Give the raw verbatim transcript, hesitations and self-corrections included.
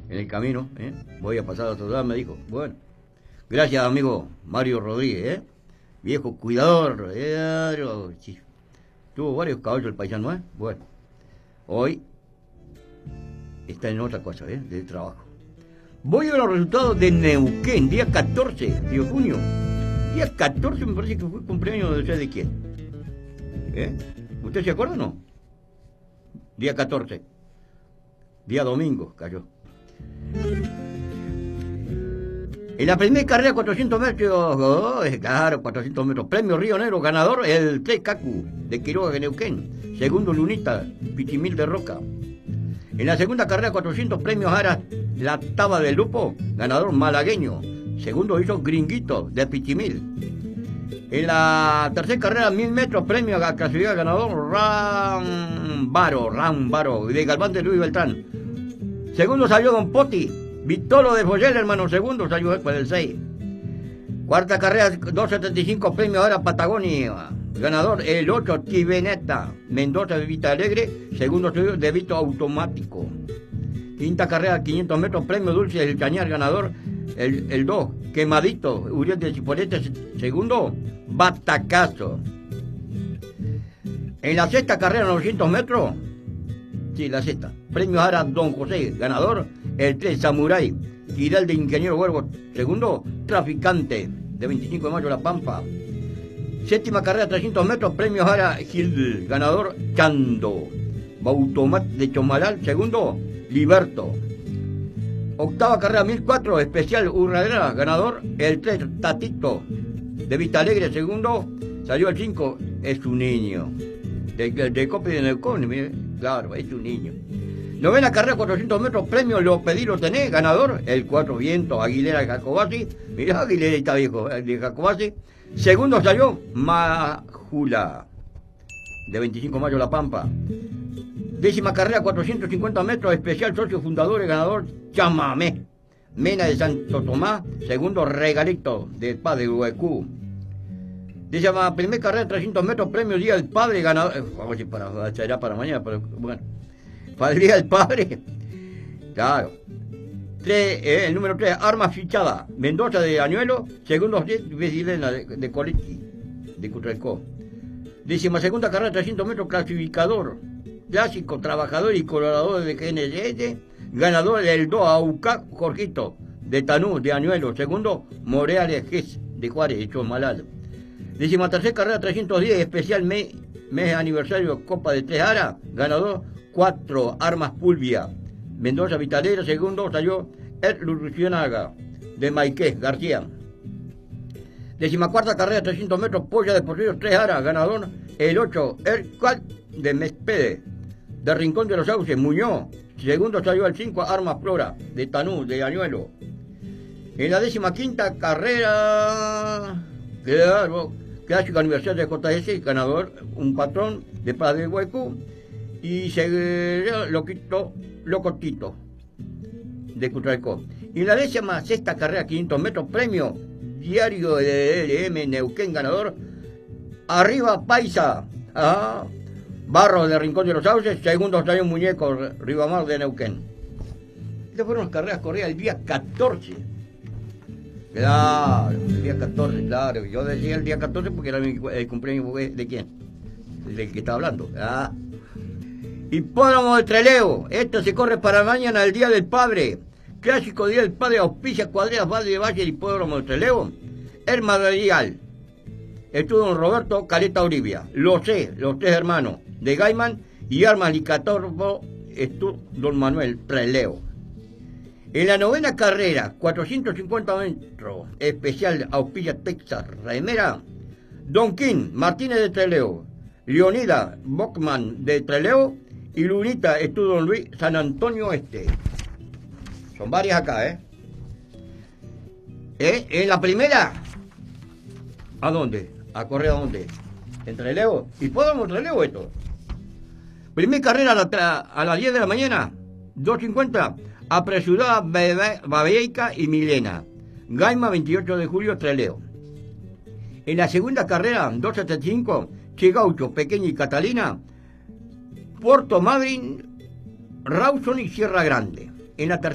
en el camino, ¿eh? Voy a pasar a otro lado, me dijo. Bueno, gracias, amigo Mario Rodríguez, ¿eh? Viejo cuidador, ¿eh? Sí. Tuvo varios caballos el paisano, ¿eh? Bueno, hoy está en otra cosa, ¿eh? De trabajo. Voy a ver los resultados de Neuquén, día catorce de junio. Día catorce me parece que fue cumpleaños de usted de quién. ¿Eh? ¿Usted se acuerda o no? Día catorce. Día domingo cayó. En la primera carrera cuatrocientos metros, oh, claro, cuatrocientos metros, premio Río Negro, ganador el T. Cacu de Quiroga de Neuquén. Segundo Lunita, Pichimil de Roca. En la segunda carrera cuatrocientos premios Ara, la Taba del Lupo, ganador malagueño. Segundo hizo Gringuito de Pichimil. En la tercera carrera mil metros premio a clasificar ganador Rambaro, Rambaro de Galván de Luis Beltrán. Segundo salió Don Poti, Vitolo de Follel, hermano. Segundo salió después del seis. Cuarta carrera doscientos setenta y cinco premios ahora Patagonia. Ganador el ocho, Tibeneta, Mendoza de Vita Alegre. Segundo salió de Vito Automático. Quinta carrera quinientos metros premio Dulce del Cañar. Ganador el, el dos, Quemadito, Uriel de Chipolete. Segundo, Batacazo. En la sexta carrera novecientos metros, sí, la sexta, premio Ara Don José, ganador el tres, Samurai, Giral de Ingeniero Huervo. Segundo, Traficante de veinticinco de mayo La Pampa. Séptima carrera trescientos metros, premio Ara Gil, ganador Chando, Bautomat de Chomalal. Segundo, Liberto. Octava carrera mil cuatro, especial Urradera, ganador el tres, Tatito de Vista Alegre. Segundo salió el cinco, es un niño de, de, de Copi de Neucón, mire, claro, es un niño. Novena carrera cuatrocientos metros, premio Lo Pedí Lo Tenés, ganador el cuatro, Viento Aguilera de Jacobasi. Mirá, Aguilera está viejo, de Jacobasi. Segundo salió Majula de veinticinco de mayo La Pampa. Décima carrera cuatrocientos cincuenta metros, especial socio fundador y ganador Chamamé, Mena de Santo Tomás. Segundo, Regalito del Padre Huecú. Décima primera carrera trescientos metros, premio Día del Padre, ganador. Oye, para, será para mañana, pero bueno. Para el Día del Padre. Claro. Tres, eh, el número tres, Armas Fichada, Mendoza de Añuelo. Segundo, Vesilena de, de Coletti, de Cutralcó. Décima segunda carrera trescientos metros, clasificador clásico, trabajador y colorador de G N S, ganador del dos, Aucá Jorgito de Tanú, de Añuelo. Segundo, Moreales Gess de Juárez, de Chomalal. Décima tercera carrera trescientos diez, especial mes, mes aniversario Copa de Tres Ara, ganador cuatro, Armas Pulvia, Mendoza Vitalera. Segundo salió El Lucianaga de Maiqués, García. Décima cuarta carrera trescientos metros, Polla de Portillo Tres Ara, ganador el ocho, El Cual de Mespede de Rincón de los Sauces, Muñoz. Segundo salió el cinco, Armas Flora de Tanú, de Añuelo. En la décima quinta carrera, claro, clásico aniversario de J S, ganador un patrón de Padre Huecú. Y se Loquito, Locotito de Cutralcó. Y en la décima sexta carrera quinientos metros, premio Diario de L M Neuquén, ganador Arriba Paisa, ah, Barro de Rincón de los Sauces. Segundo salió un Muñeco, Ribamar de Neuquén. Estas fueron las carreras corridas el día catorce. Claro, el día catorce, claro. Yo decía el día catorce porque era el cumpleaños de quién, del que estaba hablando. Ah. Hipódromo de Trelew, esto se corre para mañana, el Día del Padre. Clásico Día del Padre, auspicia Cuadrillas Valle de Valle, Hipódromo de Trelew. Hermadrial, estuvo don Roberto Caleta Olivia. Lo sé, los tres hermanos de Gaiman y Armas Licatorbo, estuvo don Manuel Trelew. En la novena carrera, cuatrocientos cincuenta metros, especial auspicia Texas Remera, Don King Martínez de Trelew, Leonida Bockman de Trelew y Lunita estuvo don Luis San Antonio Este. Son varias acá, ¿eh? ¿Eh? En la primera, ¿a dónde? ¿A correr a dónde? ¿En Trelew? ¿Y podemos Trelew esto? Primera carrera a, la, a las diez de la mañana, dos cincuenta, apresurada Babeica y Milena. Gaima, veintiocho de julio, Trelew. En la segunda carrera, dos setenta y cinco, Chegaucho, Pequeña y Catalina, Puerto Madryn, Rawson y Sierra Grande. En la tercera